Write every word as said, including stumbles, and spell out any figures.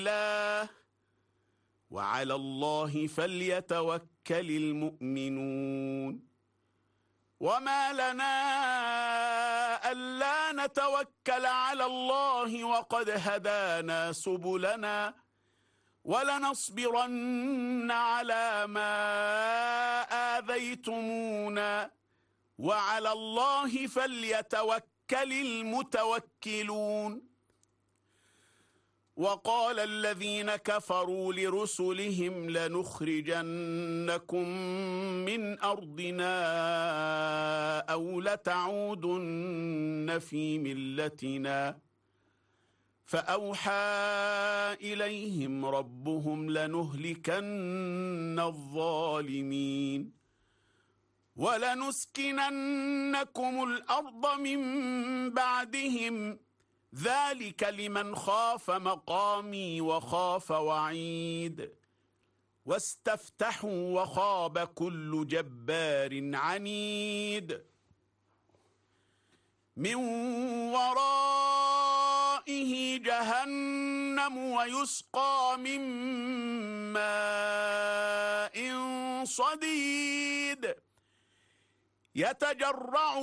الله وعلى الله فليتوكل المؤمنون. وما لنا ألا نتوكل على الله وقد هدانا سبلنا ولنصبرن على ما آذيتمونا وعلى الله فليتوكل المتوكلون. وقال الذين كفروا لرسلهم لنخرجنكم من أرضنا أو لتعودن في ملتنا فأوحى إليهم ربهم لنهلكن الظالمين ولنسكننكم الأرض من بعدهم ذلك لمن خاف مقامي وخاف وعيد. واستفتحوا وخاب كل جبار عنيد. من ورائه جهنم ويسقى من ماء صديد يتجرع